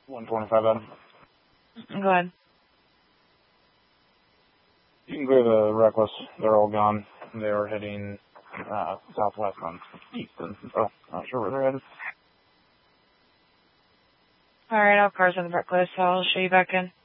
125 Adam. Go ahead. You can clear the Reckless. They're all gone. They are heading southwest on Easton. Oh, not sure where they're headed. All right, I'll have cars on the Reckless. I'll show you back in.